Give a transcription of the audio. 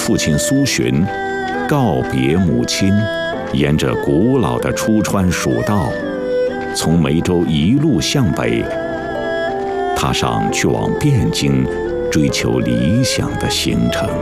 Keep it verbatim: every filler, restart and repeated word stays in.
父亲苏洵告别母亲，沿着古老的出川蜀道，从梅州一路向北，踏上去往汴京追求理想的行程。